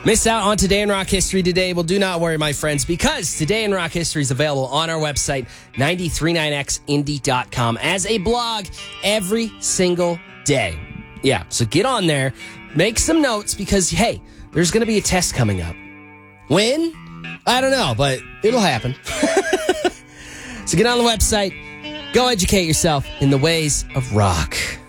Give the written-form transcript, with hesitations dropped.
Miss out on Today in Rock History today? Well, do not worry, my friends, because Today in Rock History is available on our website, 939xindie.com, as a blog every single day. Yeah, so get on there, make some notes, because, hey, there's going to be a test coming up. When? I don't know, but it'll happen. So get on the website, go educate yourself in the ways of rock.